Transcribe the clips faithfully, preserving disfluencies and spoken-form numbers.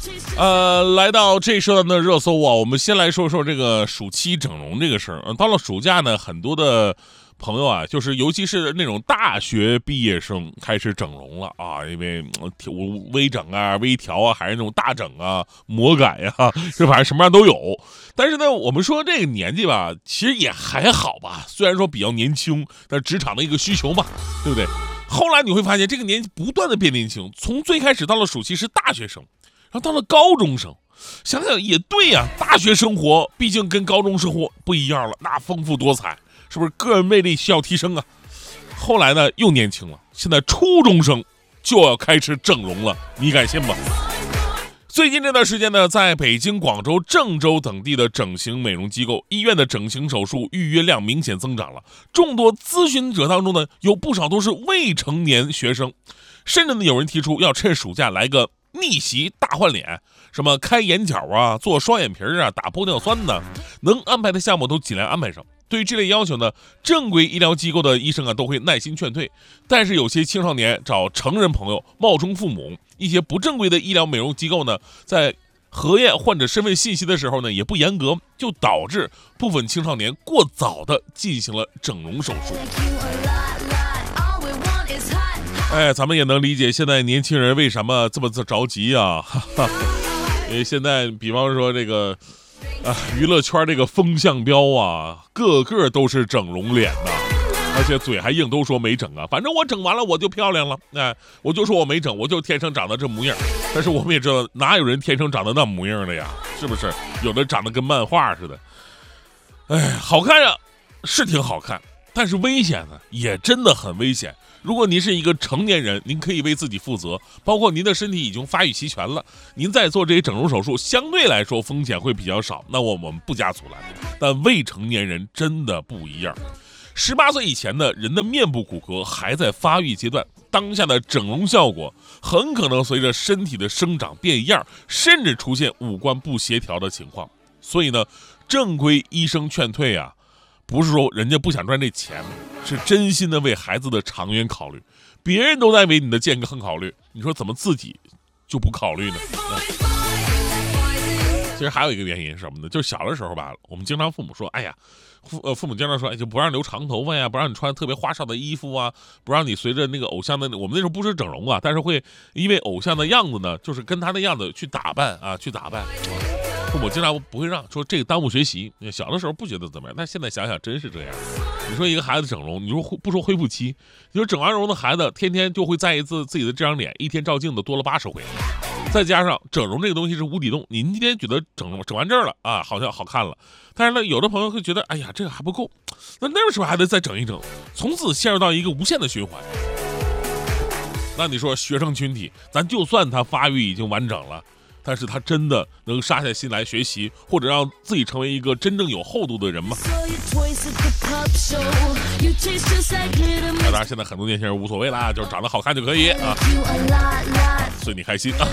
呃，来到这时段的热搜啊，我们先来说说这个暑期整容这个事儿。呃，到了暑假呢，很多的朋友啊，就是尤其是那种大学毕业生开始整容了啊，因为呃微整啊、微调啊，还是那种大整啊、魔改呀、啊，这反正什么样都有。但是呢，我们说这个年纪吧，其实也还好吧，虽然说比较年轻，但是职场的一个需求嘛，对不对？后来你会发现，这个年纪不断的变年轻，从最开始到了暑期是大学生。然后到了高中生，想想也对呀、啊，大学生活毕竟跟高中生活不一样了，那丰富多彩，是不是个人魅力需要提升啊？后来呢，又年轻了，现在初中生就要开始整容了，你敢信吗？最近这段时间呢，在北京、广州、郑州等地的整形美容机构、医院的整形手术预约量明显增长了。众多咨询者当中呢，有不少都是未成年学生，甚至呢，有人提出要趁暑假来个逆袭大换脸，什么开眼角啊、做双眼皮啊、打玻尿酸呢，能安排的项目都尽量安排上。对于这类要求呢，正规医疗机构的医生啊都会耐心劝退，但是有些青少年找成人朋友冒充父母，一些不正规的医疗美容机构呢，在核验患者身份信息的时候呢也不严格，就导致部分青少年过早的进行了整容手术。哎，咱们也能理解现在年轻人为什么这么着急啊！哈哈，因为现在比方说这个啊，娱乐圈这个风向标啊，个个都是整容脸呐，而且嘴还硬，都说没整啊，反正我整完了我就漂亮了，哎，我就说我没整，我就天生长得这模样。但是我们也知道，哪有人天生长得那模样的呀？是不是？有的长得跟漫画似的。哎，好看呀，是挺好看，但是危险呢，也真的很危险。如果您是一个成年人，您可以为自己负责，包括您的身体已经发育齐全了，您再做这些整容手术，相对来说风险会比较少，那我们不加阻拦。但未成年人真的不一样，十八岁以前的人的面部骨骼还在发育阶段，当下的整容效果很可能随着身体的生长变样，甚至出现五官不协调的情况。所以呢，正规医生劝退啊，不是说人家不想赚这钱，是真心的为孩子的长远考虑。别人都在为你的健康考虑，你说怎么自己就不考虑呢？嗯、其实还有一个原因是什么呢？就是小的时候吧，我们经常父母说，哎呀，父呃父母经常说，哎，就不让留长头发呀，不让你穿特别花哨的衣服啊，不让你随着那个偶像的，我们那时候不是整容啊，但是会因为偶像的样子呢，就是跟他的样子去打扮啊，去打扮。父母经常不会让，说这个耽误学习。小的时候不觉得怎么样，但现在想想真是这样。你说一个孩子整容，你说不说恢复期，你说整完容的孩子天天就会在意自自己的这张脸，一天照镜子多了八十回，再加上整容这个东西是无底洞，你今天觉得整容整完这儿了啊，好像好看了，但是呢，有的朋友会觉得，哎呀，这个还不够，那那是不是还得再整一整？从此陷入到一个无限的循环。那你说学生群体，咱就算他发育已经完整了，但是他真的能杀下心来学习，或者让自己成为一个真正有厚度的人吗？当然，现在很多年轻人无所谓啦，就是长得好看就可以啊，随你开心啊。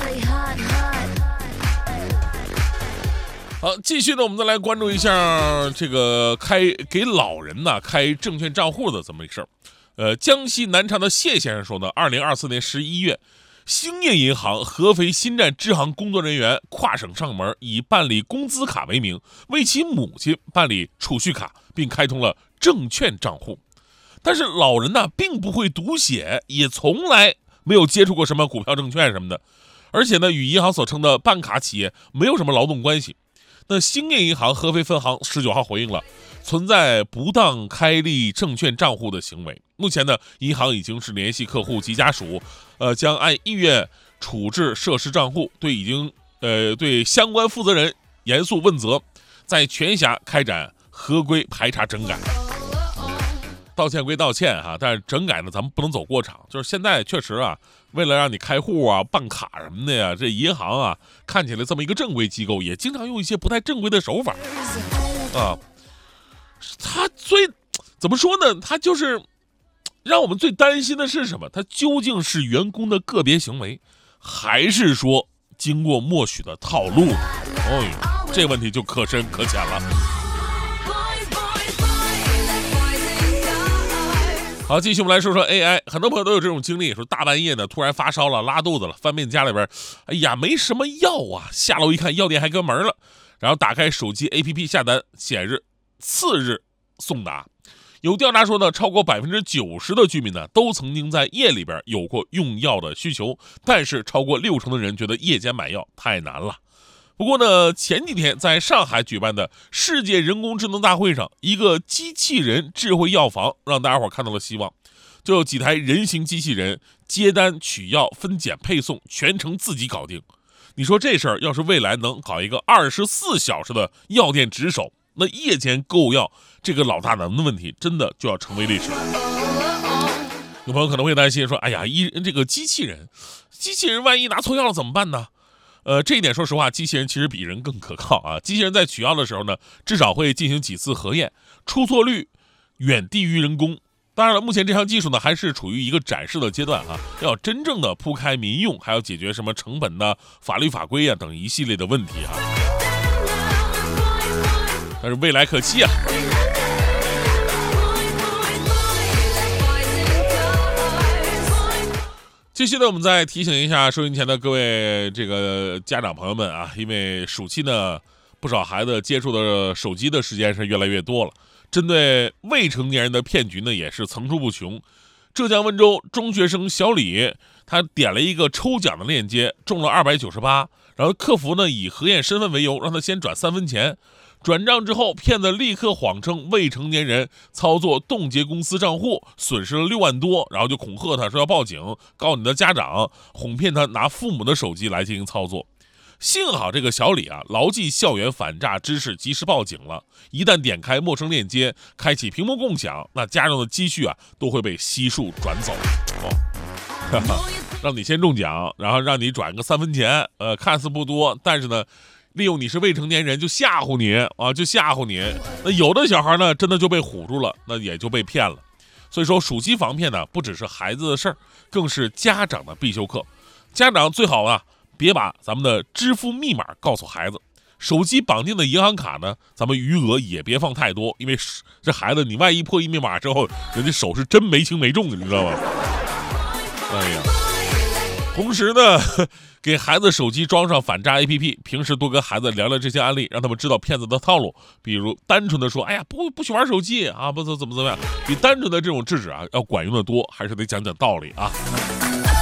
好，继续呢，我们再来关注一下这个开给老人呢开证券账户的这么一个事儿。呃，江西南昌的谢先生说呢，二零二四年十一月。兴业银行合肥新站支行工作人员跨省上门，以办理工资卡为名，为其母亲办理储蓄卡，并开通了证券账户。但是老人呢，并不会读写，也从来没有接触过什么股票、证券什么的，而且呢，与银行所称的办卡企业没有什么劳动关系。那兴业银行合肥分行十九号回应了存在不当开立证券账户的行为。目前呢，银行已经是联系客户及家属，呃，将按意愿处置涉事账户，对已经呃对相关负责人严肃问责，在全辖开展合规排查整改。道歉归道歉哈，但是整改呢，咱们不能走过场。就是现在确实啊，为了让你开户啊、办卡什么的呀，这银行啊看起来这么一个正规机构，也经常用一些不太正规的手法啊。他最怎么说呢？他就是让我们最担心的是什么？他究竟是员工的个别行为，还是说经过默许的套路？哦，这问题就可深可浅了。 好，继续我们来说说 A I。很多朋友都有这种经历，说大半夜呢突然发烧了、拉肚子了，翻遍家里边，哎呀没什么药啊，下楼一看药店还关门了，然后打开手机 A P P 下单，显示次日送达。有调查说呢，超过百分之九十的居民呢都曾经在夜里边有过用药的需求，但是超过六成的人觉得夜间买药太难了。不过呢，前几天在上海举办的世界人工智能大会上，一个机器人智慧药房让大家伙看到了希望。就有几台人形机器人接单、取药、分拣、配送，全程自己搞定。你说这事儿要是未来能搞一个二十四小时的药店值守，那夜间购药这个老大难的问题真的就要成为历史了。有朋友可能会担心说，哎呀，一这个机器人，机器人万一拿错药了怎么办呢？呃，这一点说实话，机器人其实比人更可靠啊。机器人在取药的时候呢，至少会进行几次核验，出错率远低于人工。当然了，目前这项技术呢还是处于一个展示的阶段啊，要真正的铺开民用，还要解决什么成本呢、法律法规啊等一系列的问题啊。但是未来可期啊。继续呢，我们再提醒一下收音前的各位这个家长朋友们啊，因为暑期呢，不少孩子接触的手机的时间是越来越多了，针对未成年人的骗局呢，也是层出不穷。浙江温州中学生小李，他点了一个抽奖的链接，中了二百九十八，然后客服呢以核验身份为由，让他先转三分钱。转账之后，骗子立刻谎称未成年人操作冻结公司账户，损失了六万多，然后就恐吓他说要报警，告你的家长，哄骗他拿父母的手机来进行操作。幸好这个小李啊，牢记校园反诈知识，及时报警了。一旦点开陌生链接，开启屏幕共享，那家长的积蓄啊都会被悉数转走。哦，让你先中奖，然后让你转个三分钱，呃，看似不多，但是呢，利用你是未成年人就吓唬你啊，就吓唬你。那有的小孩呢，真的就被唬住了，那也就被骗了。所以说，暑期防骗呢，不只是孩子的事儿，更是家长的必修课。家长最好啊，别把咱们的支付密码告诉孩子，手机绑定的银行卡呢，咱们余额也别放太多，因为这孩子你万一破译密码之后，人家手是真没轻没重的，你知道吗？哎呀，同时呢，给孩子手机装上反诈 A P P， 平时多跟孩子聊聊这些案例，让他们知道骗子的套路。比如单纯的说，哎呀，不不许玩手机啊，不怎么怎么样，比单纯的这种制止啊要管用的多，还是得讲讲道理啊。